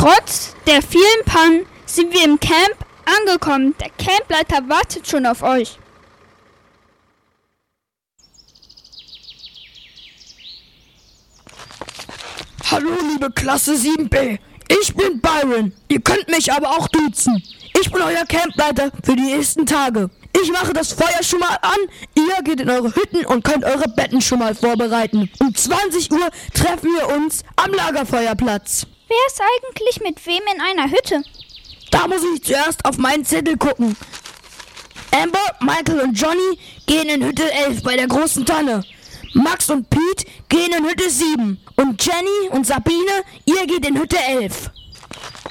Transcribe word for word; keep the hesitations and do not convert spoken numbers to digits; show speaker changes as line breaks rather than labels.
Trotz der vielen Pannen sind wir im Camp angekommen. Der Campleiter wartet schon auf euch.
Hallo liebe Klasse sieben B, ich bin Byron. Ihr könnt mich aber auch duzen. Ich bin euer Campleiter für die nächsten Tage. Ich mache das Feuer schon mal an, ihr geht in eure Hütten und könnt eure Betten schon mal vorbereiten. Um zwanzig Uhr treffen wir uns am Lagerfeuerplatz.
Wer ist eigentlich mit wem in einer Hütte?
Da muss ich zuerst auf meinen Zettel gucken. Amber, Michael und Johnny gehen in Hütte elf bei der großen Tanne. Max und Pete gehen in Hütte sieben. Und Jenny und Sabine, ihr geht in Hütte elf.